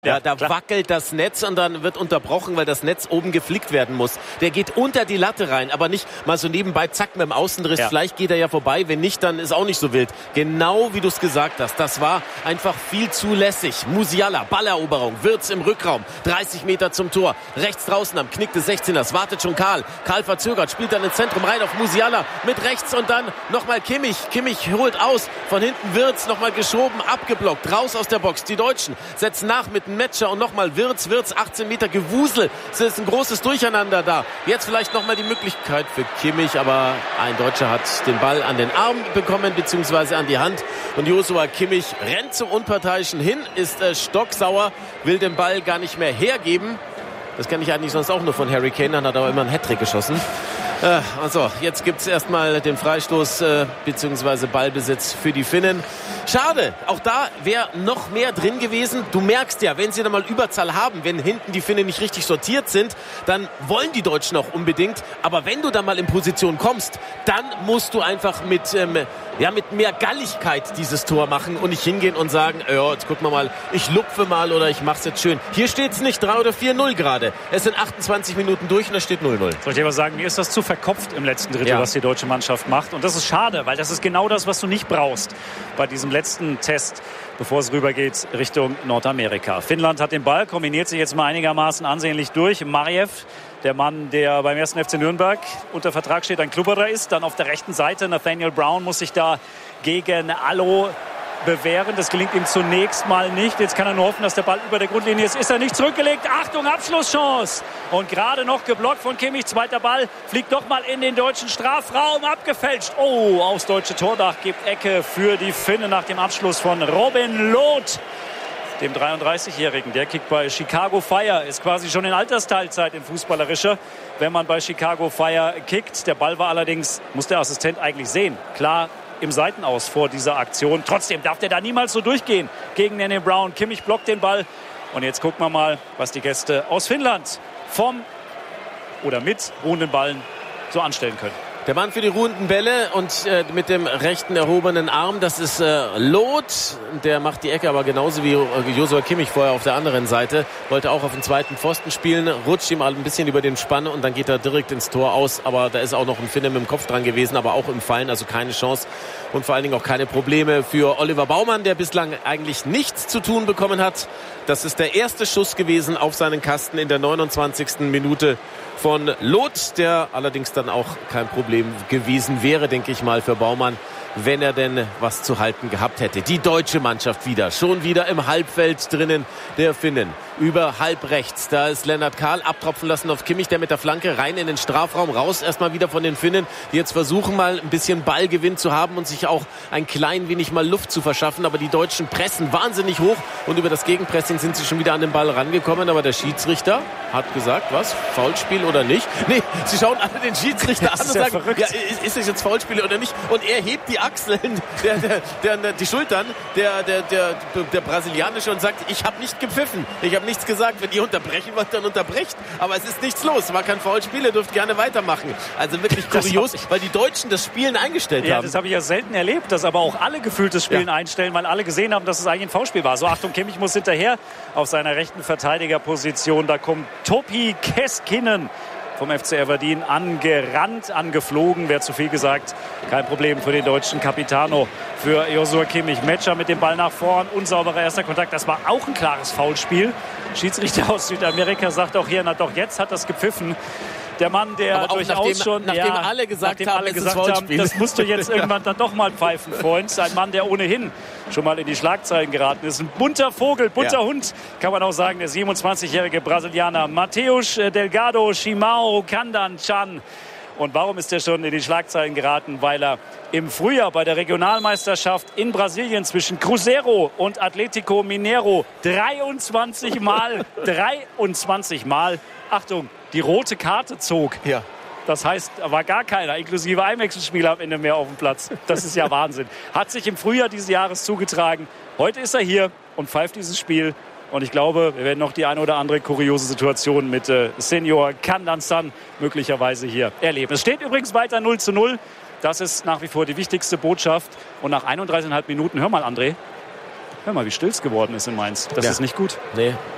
Ja, da wackelt das Netz und dann wird unterbrochen, weil das Netz oben geflickt werden muss. Der geht unter die Latte rein, aber nicht mal so nebenbei, zack, mit dem Außenriss. Ja. Vielleicht geht er ja vorbei, wenn nicht, dann ist auch nicht so wild. Genau wie du es gesagt hast, das war einfach viel zu lässig. Musiala, Balleroberung, Wirtz im Rückraum, 30 Meter zum Tor, rechts draußen am Knick des 16ers, wartet schon Karl. Karl verzögert, spielt dann ins Zentrum rein auf Musiala mit rechts und dann nochmal Kimmich. Kimmich holt aus, von hinten Wirtz, nochmal geschoben, abgeblockt, raus aus der Box. Die Deutschen setzen nach mit Metscher und nochmal Wirtz, 18 Meter Gewusel. Es ist ein großes Durcheinander da. Jetzt vielleicht nochmal die Möglichkeit für Kimmich, aber ein Deutscher hat den Ball an den Arm bekommen, beziehungsweise an die Hand. Und Joshua Kimmich rennt zum Unparteiischen hin, ist stocksauer, will den Ball gar nicht mehr hergeben. Das kenne ich eigentlich sonst auch nur von Harry Kane, dann hat er aber immer einen Hattrick geschossen. Also, jetzt gibt es erstmal den Freistoß bzw. Ballbesitz für die Finnen. Schade, auch da wäre noch mehr drin gewesen. Du merkst ja, wenn sie dann mal Überzahl haben, wenn hinten die Finnen nicht richtig sortiert sind, dann wollen die Deutschen auch unbedingt. Aber wenn du dann mal in Position kommst, dann musst du einfach mit mehr Galligkeit dieses Tor machen und nicht hingehen und sagen, ja, jetzt gucken wir mal, ich lupfe mal oder ich mach's jetzt schön. Hier steht's nicht 3 oder 4-0 gerade. Es sind 28 Minuten durch und da steht 0-0. Soll ich dir was sagen, mir ist das zu verkopft im letzten Drittel, was die deutsche Mannschaft macht. Und das ist schade, weil das ist genau das, was du nicht brauchst bei diesem letzten Test, bevor es rübergeht Richtung Nordamerika. Finnland hat den Ball, kombiniert sich jetzt mal einigermaßen ansehnlich durch. Mariev, der Mann, der beim 1. FC Nürnberg unter Vertrag steht, ein Klubberer ist. Dann auf der rechten Seite Nathaniel Brown muss sich da gegen Allo bewähren. Das gelingt ihm zunächst mal nicht. Jetzt kann er nur hoffen, dass der Ball über der Grundlinie ist. Ist er nicht zurückgelegt? Achtung, Abschlusschance! Und gerade noch geblockt von Kimmich. Zweiter Ball fliegt doch mal in den deutschen Strafraum. Abgefälscht. Oh, aufs deutsche Tordach gibt Ecke für die Finnen nach dem Abschluss von Robin Loth, dem 33-Jährigen. Der kickt bei Chicago Fire. Ist quasi schon in Altersteilzeit in fußballerischer, wenn man bei Chicago Fire kickt. Der Ball war allerdings, muss der Assistent eigentlich sehen, klar im Seitenaus vor dieser Aktion. Trotzdem darf der da niemals so durchgehen gegen Nene Brown. Kimmich blockt den Ball. Und jetzt gucken wir mal, was die Gäste aus Finnland mit ruhenden Ballen so anstellen können. Der Mann für die ruhenden Bälle und mit dem rechten erhobenen Arm, das ist Loth. Der macht die Ecke, aber genauso wie Joshua Kimmich vorher auf der anderen Seite. Wollte auch auf den zweiten Pfosten spielen, rutscht ihm ein bisschen über den Spann und dann geht er direkt ins Tor aus. Aber da ist auch noch ein Finne mit dem Kopf dran gewesen, aber auch im Fallen, also keine Chance. Und vor allen Dingen auch keine Probleme für Oliver Baumann, der bislang eigentlich nichts zu tun bekommen hat. Das ist der erste Schuss gewesen auf seinen Kasten in der 29. Minute von Loth, der allerdings dann auch kein Problem gewesen wäre, denke ich mal, für Baumann, wenn er denn was zu halten gehabt hätte. Die deutsche Mannschaft schon wieder im Halbfeld drinnen der Finnen. Über halb rechts, da ist Lennart Karl abtropfen lassen auf Kimmich, der mit der Flanke rein in den Strafraum, raus erstmal wieder von den Finnen, die jetzt versuchen mal ein bisschen Ballgewinn zu haben und sich auch ein klein wenig mal Luft zu verschaffen, aber die Deutschen pressen wahnsinnig hoch und über das Gegenpressing sind sie schon wieder an den Ball rangekommen, aber der Schiedsrichter hat gesagt, was, Foulspiel oder nicht? Nee, sie schauen alle den Schiedsrichter an und sagen, ja, ist es jetzt Foulspiel oder nicht? Und er hebt die Achseln, die Schultern, der Brasilianische und sagt, ich habe nicht gepfiffen, ich habe nichts gesagt, wenn ihr unterbrechen wollt, dann unterbrecht, aber es ist nichts los, war kein Foulspiel, ihr dürft gerne weitermachen. Also wirklich kurios, weil die Deutschen das Spielen eingestellt haben. Ja, das habe ich ja selten erlebt, dass aber auch alle gefühlt das Spielen einstellen, weil alle gesehen haben, dass es eigentlich ein Foulspiel war. So, Achtung, Kimmich muss hinterher auf seiner rechten Verteidigerposition, da kommt Topi Keskinen vom FC Aberdeen angerannt, angeflogen, wäre zu viel gesagt. Kein Problem für den deutschen Capitano, für Joshua Kimmich. Metscher mit dem Ball nach vorn, unsauberer erster Kontakt. Das war auch ein klares Foulspiel. Schiedsrichter aus Südamerika sagt auch hier, na doch, jetzt hat das gepfiffen. Der Mann, der durchaus nachdem alle gesagt haben, das musst du jetzt irgendwann dann doch mal pfeifen, Freund. Ein Mann, der ohnehin schon mal in die Schlagzeilen geraten ist. Ein bunter Vogel, bunter Hund, kann man auch sagen. Der 27-jährige Brasilianer Mateus Delgado Chimao Kandanchan. Und warum ist er schon in die Schlagzeilen geraten? Weil er im Frühjahr bei der Regionalmeisterschaft in Brasilien zwischen Cruzeiro und Atlético Mineiro 23 Mal, Achtung, die rote Karte zog. Ja. Das heißt, da war gar keiner, inklusive Einwechselspieler am Ende mehr auf dem Platz. Das ist ja Wahnsinn. Hat sich im Frühjahr dieses Jahres zugetragen. Heute ist er hier und pfeift dieses Spiel. Und ich glaube, wir werden noch die eine oder andere kuriose Situation mit Senior Kandansan möglicherweise hier erleben. Es steht übrigens weiter 0:0. Das ist nach wie vor die wichtigste Botschaft. Und nach 31,5 Minuten, hör mal, André, wie still es geworden ist in Mainz. Das ist nicht gut. Nee.